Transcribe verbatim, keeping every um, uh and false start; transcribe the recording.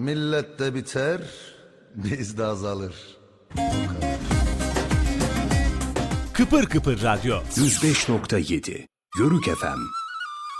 millet de biter, biz de azalır. Kıpır Kıpır Radyo yüz beş nokta yedi Yörük F M.